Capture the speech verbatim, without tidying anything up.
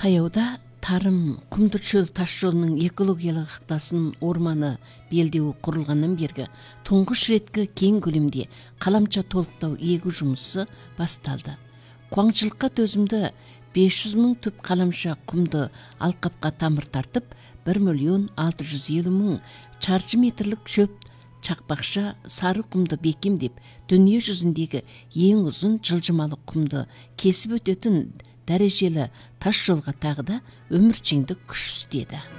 Таяуда тарым Құмды чөл таш жолының экологиялық ықтасын орманы белдеуі құрылғаннан бергі тұңғыш реткі кең көлемде қаламча толықтау егу жұмысы басталды. Қуаңшылыққа төзімді бес жүз мың түп қаламша құмды алқапқа тамыр тартып, бір миллион алты жүз елу мың шаршы метрлік шөп чақпақша сары құмды бекемдеп, дүние жүзіндегі ең ұзын жылжымалы құмды кесіп өтетін дәрежелі тас жолға тағы да өміршеңдік күш істеді.